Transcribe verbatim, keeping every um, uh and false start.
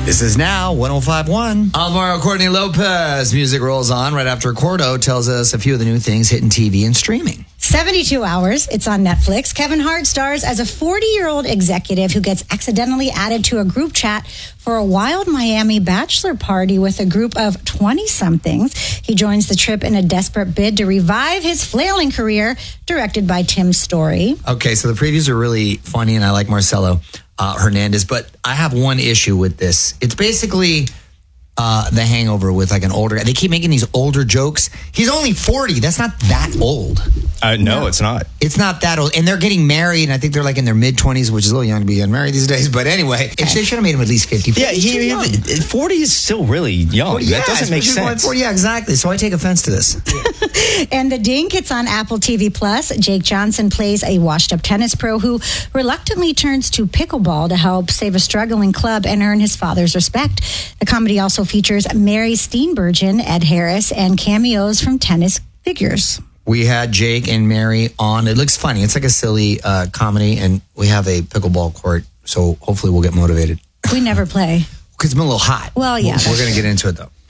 This is now one oh five point one. Alvaro Courtney Lopez. Music rolls on right after Cordo tells us a few of the new things hitting T V and streaming. seventy-two hours. It's on Netflix. Kevin Hart stars as a forty-year-old executive who gets accidentally added to a group chat for a wild Miami bachelor party with a group of twenty-somethings. He joins the trip in a desperate bid to revive his flailing career, directed by Tim Story. Okay, so the previews are really funny, and I like Marcelo uh, Hernandez, but I have one issue with this. It's basically uh, The Hangover with like an older guy. They keep making these older jokes. He's only forty. That's not that old. Uh, no, no, it's not. It's not that old. And they're getting married, and I think they're like in their mid-twenties, which is a little young to be getting married these days. But anyway, okay. They should have made him at least fifty. Yeah, he, he, forty is still really young. forty, that yeah, doesn't make sense. forty, yeah, exactly. So I take offense to this. And The Dink, it's on Apple T V Plus. Jake Johnson plays a washed-up tennis pro who reluctantly turns to pickleball to help save a struggling club and earn his father's respect. The comedy also features Mary Steenburgen, Ed Harris, and cameos from tennis figures. We had Jake and Mary on. It looks funny. It's like a silly uh, comedy, and we have a pickleball court, so hopefully we'll get motivated. We never play. Because it's been a little hot. Well, yeah. We're, we're going to get into it, though.